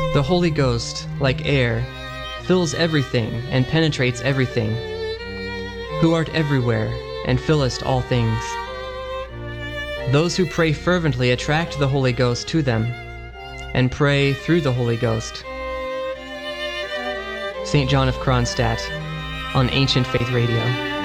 The Holy Ghost, like air, fills everything and penetrates everything, who art everywhere and fillest all things. Those who pray fervently attract the Holy Ghost to them and pray through the Holy Ghost. St. John of Kronstadt on Ancient Faith Radio.